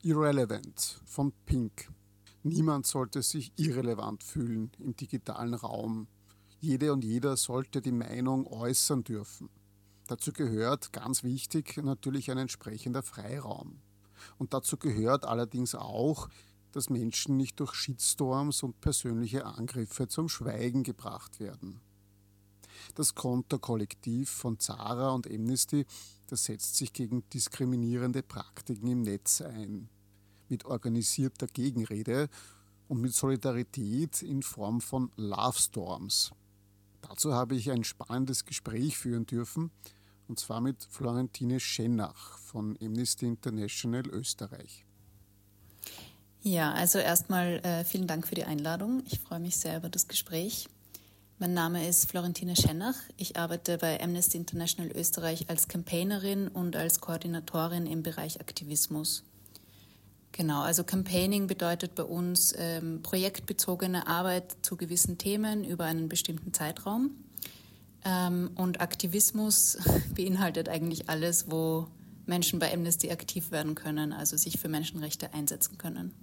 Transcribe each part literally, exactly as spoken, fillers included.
Irrelevant von Pink. Niemand sollte sich irrelevant fühlen im digitalen Raum. Jede und jeder sollte die Meinung äußern dürfen. Dazu gehört, ganz wichtig, natürlich ein entsprechender Freiraum. Und dazu gehört allerdings auch, dass Menschen nicht durch Shitstorms und persönliche Angriffe zum Schweigen gebracht werden. Das Konterkollektiv von Zara und Amnesty, das setzt sich gegen diskriminierende Praktiken im Netz ein. Mit organisierter Gegenrede und mit Solidarität in Form von Love Storms. Dazu habe ich ein spannendes Gespräch führen dürfen, und zwar mit Florentine Schennach von Amnesty International Österreich. Ja, also erstmal äh, vielen Dank für die Einladung. Ich freue mich sehr über das Gespräch. Mein Name ist Florentine Schennach. Ich arbeite bei Amnesty International Österreich als Campaignerin und als Koordinatorin im Bereich Aktivismus. Genau, also Campaigning bedeutet bei uns ähm, projektbezogene Arbeit zu gewissen Themen über einen bestimmten Zeitraum. Ähm, und Aktivismus beinhaltet eigentlich alles, wo Menschen bei Amnesty aktiv werden können, also sich für Menschenrechte einsetzen können.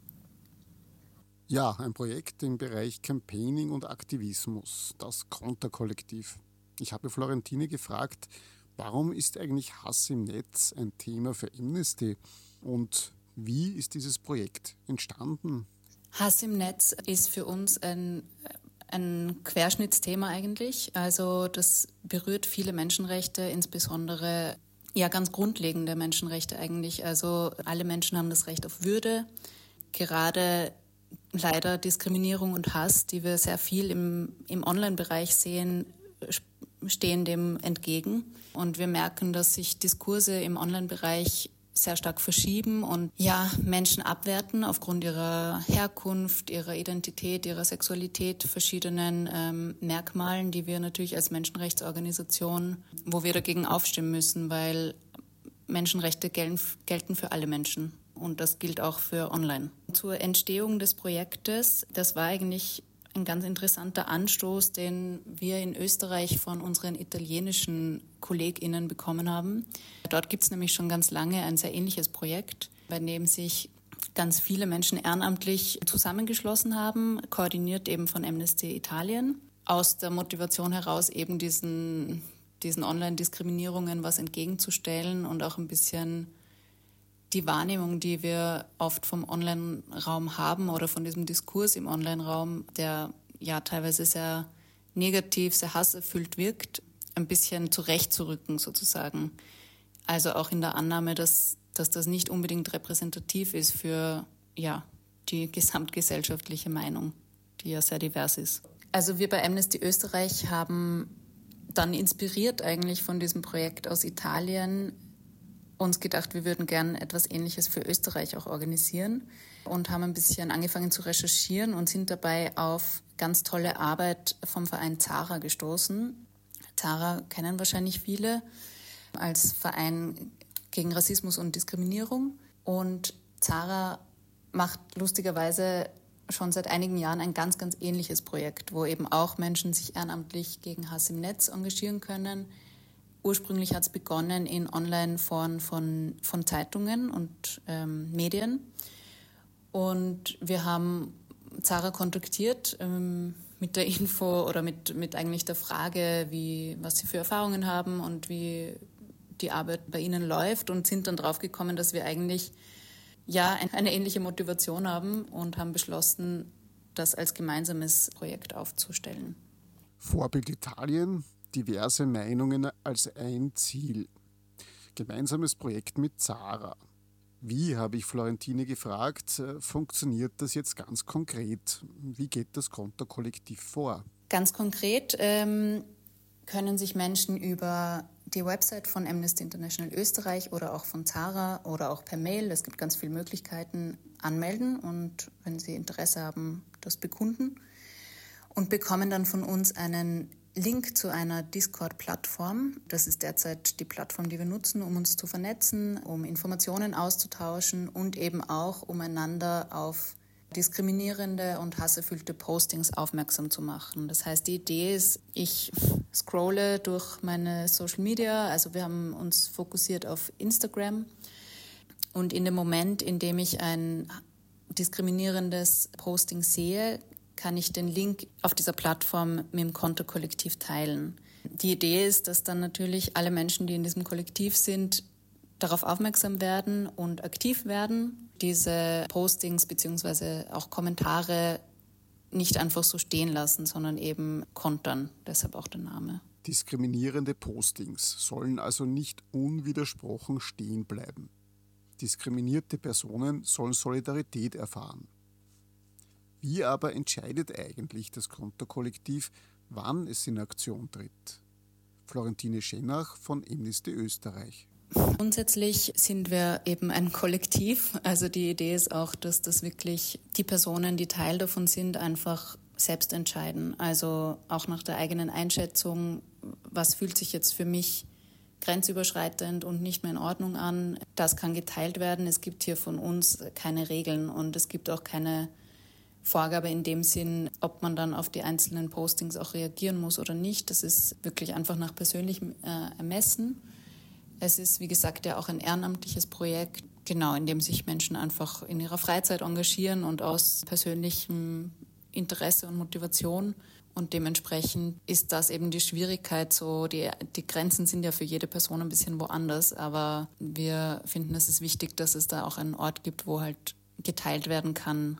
Ja, ein Projekt im Bereich Campaigning und Aktivismus, das Konterkollektiv. Ich habe Florentine gefragt, warum ist eigentlich Hass im Netz ein Thema für Amnesty und wie ist dieses Projekt entstanden? Hass im Netz ist für uns ein, ein Querschnittsthema eigentlich. Also das berührt viele Menschenrechte, insbesondere ja ganz grundlegende Menschenrechte eigentlich. Also alle Menschen haben das Recht auf Würde. Gerade leider Diskriminierung und Hass, die wir sehr viel im, im Online-Bereich sehen, stehen dem entgegen. Und wir merken, dass sich Diskurse im Online-Bereich sehr stark verschieben und ja, Menschen abwerten aufgrund ihrer Herkunft, ihrer Identität, ihrer Sexualität, verschiedenen ähm, Merkmalen, die wir natürlich als Menschenrechtsorganisation, wo wir dagegen aufstimmen müssen, weil Menschenrechte gelten, gelten für alle Menschen und das gilt auch für Online. Zur Entstehung des Projektes, das war eigentlich ein ganz interessanter Anstoß, den wir in Österreich von unseren italienischen KollegInnen bekommen haben. Dort gibt es nämlich schon ganz lange ein sehr ähnliches Projekt, bei dem sich ganz viele Menschen ehrenamtlich zusammengeschlossen haben, koordiniert eben von Amnesty Italien, aus der Motivation heraus eben diesen, diesen Online-Diskriminierungen was entgegenzustellen und auch ein bisschen die Wahrnehmung, die wir oft vom Online-Raum haben oder von diesem Diskurs im Online-Raum, der ja teilweise sehr negativ, sehr hasserfüllt wirkt, ein bisschen zurechtzurücken sozusagen. Also auch in der Annahme, dass, dass das nicht unbedingt repräsentativ ist für ja, die gesamtgesellschaftliche Meinung, die ja sehr divers ist. Also wir bei Amnesty Österreich haben dann inspiriert eigentlich von diesem Projekt aus Italien uns gedacht, wir würden gern etwas Ähnliches für Österreich auch organisieren und haben ein bisschen angefangen zu recherchieren und sind dabei auf ganz tolle Arbeit vom Verein Zara gestoßen. Zara kennen wahrscheinlich viele als Verein gegen Rassismus und Diskriminierung. Und Zara macht lustigerweise schon seit einigen Jahren ein ganz, ganz ähnliches Projekt, wo eben auch Menschen sich ehrenamtlich gegen Hass im Netz engagieren können. Ursprünglich hat es begonnen in Online-Foren von, von Zeitungen und ähm, Medien. Und wir haben Zara kontaktiert ähm, mit der Info oder mit, mit eigentlich der Frage, wie, was sie für Erfahrungen haben und wie die Arbeit bei ihnen läuft und sind dann drauf gekommen, dass wir eigentlich ja ein, eine ähnliche Motivation haben und haben beschlossen, das als gemeinsames Projekt aufzustellen. Vorbild Italien, diverse Meinungen als ein Ziel. Gemeinsames Projekt mit Zara. Wie, habe ich Florentine gefragt, funktioniert das jetzt ganz konkret? Wie geht das Konterkollektiv vor? Ganz konkret ähm, können sich Menschen über die Website von Amnesty International Österreich oder auch von Zara oder auch per Mail, es gibt ganz viele Möglichkeiten, anmelden und wenn sie Interesse haben, das bekunden und bekommen dann von uns einen Link zu einer Discord-Plattform. Das ist derzeit die Plattform, die wir nutzen, um uns zu vernetzen, um Informationen auszutauschen und eben auch, um einander auf diskriminierende und hasserfüllte Postings aufmerksam zu machen. Das heißt, die Idee ist, ich scrolle durch meine Social Media, also wir haben uns fokussiert auf Instagram Und in dem Moment, in dem ich ein diskriminierendes Posting sehe, kann ich den Link auf dieser Plattform mit dem Konterkollektiv teilen. Die Idee ist, dass dann natürlich alle Menschen, die in diesem Kollektiv sind, darauf aufmerksam werden und aktiv werden, diese Postings bzw. auch Kommentare nicht einfach so stehen lassen, sondern eben kontern, deshalb auch der Name. Diskriminierende Postings sollen also nicht unwidersprochen stehen bleiben. Diskriminierte Personen sollen Solidarität erfahren. Wie aber entscheidet eigentlich das Konterkollektiv, wann es in Aktion tritt? Florentine Schenach von Amnesty Österreich. Grundsätzlich sind wir eben ein Kollektiv. Also die Idee ist auch, dass das wirklich die Personen, die Teil davon sind, einfach selbst entscheiden. Also auch nach der eigenen Einschätzung, was fühlt sich jetzt für mich grenzüberschreitend und nicht mehr in Ordnung an. Das kann geteilt werden. Es gibt hier von uns keine Regeln und es gibt auch keine Vorgabe in dem Sinn, ob man dann auf die einzelnen Postings auch reagieren muss oder nicht. Das ist wirklich einfach nach persönlichem äh, Ermessen. Es ist, wie gesagt, ja auch ein ehrenamtliches Projekt, genau, in dem sich Menschen einfach in ihrer Freizeit engagieren und aus persönlichem Interesse und Motivation. Und dementsprechend ist das eben die Schwierigkeit. So die, die Grenzen sind ja für jede Person ein bisschen woanders, aber wir finden, es ist wichtig, dass es da auch einen Ort gibt, wo halt geteilt werden kann,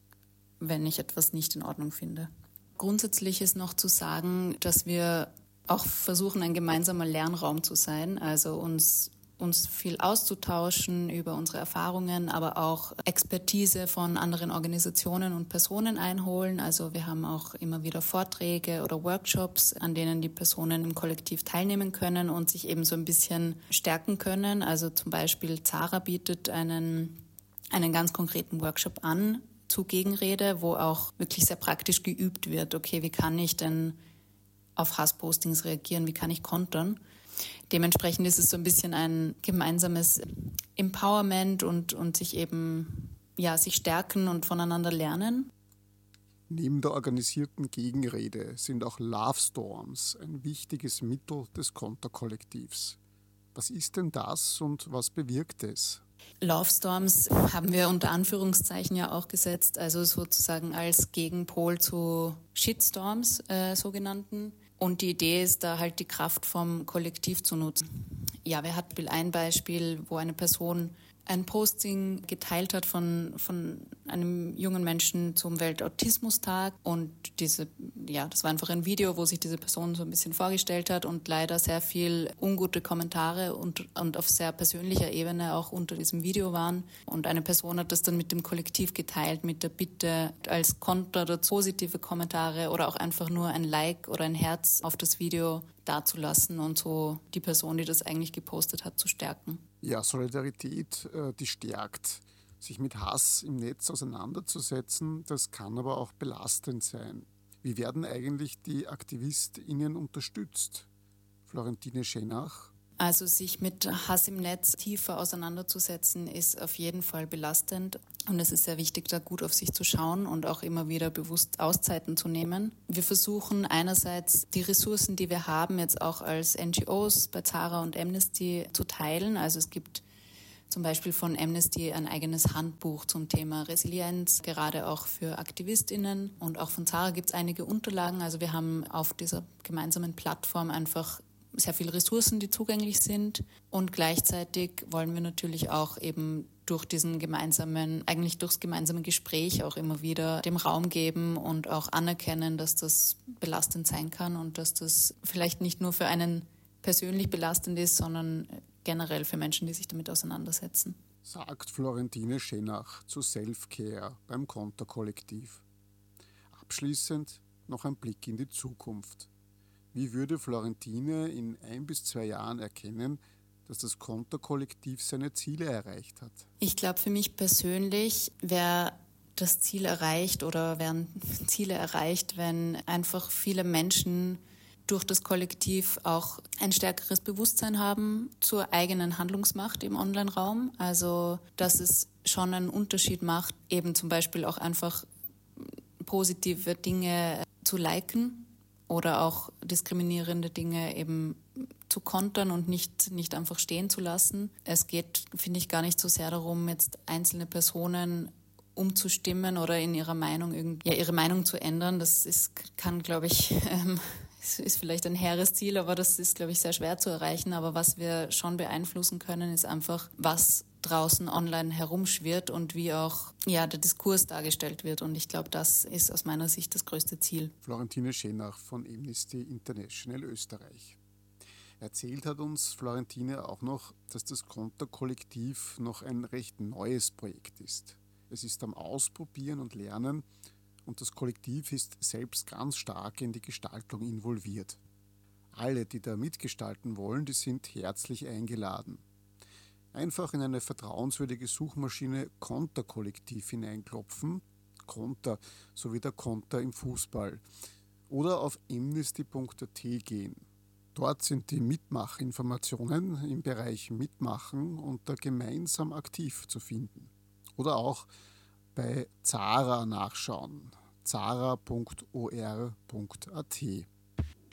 wenn ich etwas nicht in Ordnung finde. Grundsätzlich ist noch zu sagen, dass wir auch versuchen, ein gemeinsamer Lernraum zu sein, also uns, uns viel auszutauschen über unsere Erfahrungen, aber auch Expertise von anderen Organisationen und Personen einholen. Also wir haben auch immer wieder Vorträge oder Workshops, an denen die Personen im Kollektiv teilnehmen können und sich eben so ein bisschen stärken können. Also zum Beispiel Zara bietet einen, einen ganz konkreten Workshop an zu Gegenrede, wo auch wirklich sehr praktisch geübt wird. Okay, wie kann ich denn auf Hasspostings reagieren, wie kann ich kontern? Dementsprechend ist es so ein bisschen ein gemeinsames Empowerment und, und sich eben, ja, sich stärken und voneinander lernen. Neben der organisierten Gegenrede sind auch Love Storms ein wichtiges Mittel des Konterkollektivs. Was ist denn das und was bewirkt es? Love Storms haben wir unter Anführungszeichen ja auch gesetzt, also sozusagen als Gegenpol zu Shitstorms, äh, sogenannten. Und die Idee ist da halt die Kraft vom Kollektiv zu nutzen. Ja, wir hatten ein Beispiel, wo eine Person ein Posting geteilt hat von, von einem jungen Menschen zum Weltautismustag. Und diese, ja, das war einfach ein Video, wo sich diese Person so ein bisschen vorgestellt hat und leider sehr viel ungute Kommentare und, und auf sehr persönlicher Ebene auch unter diesem Video waren. Und eine Person hat das dann mit dem Kollektiv geteilt, mit der Bitte als Konter dazu positive Kommentare oder auch einfach nur ein Like oder ein Herz auf das Video dazulassen und so die Person, die das eigentlich gepostet hat, zu stärken. Ja, Solidarität, die stärkt. Sich mit Hass im Netz auseinanderzusetzen, das kann aber auch belastend sein. Wie werden eigentlich die AktivistInnen unterstützt? Florentine Schenach. Also sich mit Hass im Netz tiefer auseinanderzusetzen, ist auf jeden Fall belastend. Und es ist sehr wichtig, da gut auf sich zu schauen und auch immer wieder bewusst Auszeiten zu nehmen. Wir versuchen einerseits die Ressourcen, die wir haben, jetzt auch als N G Os bei Zara und Amnesty zu teilen. Also es gibt zum Beispiel von Amnesty ein eigenes Handbuch zum Thema Resilienz, gerade auch für AktivistInnen. Und auch von Zara gibt es einige Unterlagen. Also wir haben auf dieser gemeinsamen Plattform einfach sehr viele Ressourcen, die zugänglich sind. Und gleichzeitig wollen wir natürlich auch eben durch diesen gemeinsamen, eigentlich durchs gemeinsame Gespräch auch immer wieder dem Raum geben und auch anerkennen, dass das belastend sein kann und dass das vielleicht nicht nur für einen persönlich belastend ist, sondern generell für Menschen, die sich damit auseinandersetzen. Sagt Florentine Schenach zu Self-Care beim Konterkollektiv. Abschließend noch ein Blick in die Zukunft. Wie würde Florentine in ein bis zwei Jahren erkennen, dass das Konterkollektiv seine Ziele erreicht hat? Ich glaube, für mich persönlich wäre das Ziel erreicht oder wären Ziele erreicht, wenn einfach viele Menschen durch das Kollektiv auch ein stärkeres Bewusstsein haben zur eigenen Handlungsmacht im Online-Raum. Also, dass es schon einen Unterschied macht, eben zum Beispiel auch einfach positive Dinge zu liken oder auch diskriminierende Dinge eben zu kontern und nicht, nicht einfach stehen zu lassen. Es geht, finde ich, gar nicht so sehr darum, jetzt einzelne Personen umzustimmen oder in ihrer Meinung irgendwie, ja, ihre Meinung zu ändern. Das ist, kann, glaube ich, ähm, ist vielleicht ein hehres Ziel, aber das ist, glaube ich, sehr schwer zu erreichen. Aber was wir schon beeinflussen können, ist einfach, was draußen online herumschwirrt und wie auch ja, der Diskurs dargestellt wird. Und ich glaube, das ist aus meiner Sicht das größte Ziel. Florentine Schenach von Amnesty International Österreich. Erzählt hat uns Florentine auch noch, dass das Konterkollektiv noch ein recht neues Projekt ist. Es ist am Ausprobieren und Lernen und das Kollektiv ist selbst ganz stark in die Gestaltung involviert. Alle, die da mitgestalten wollen, die sind herzlich eingeladen. Einfach in eine vertrauenswürdige Suchmaschine Konterkollektiv hineinklopfen, Konter, so wie der Konter im Fußball, oder auf amnesty punkt at gehen. Dort sind die Mitmachinformationen im Bereich Mitmachen unter gemeinsam aktiv zu finden. Oder auch bei Zara nachschauen, zara punkt o r punkt a t.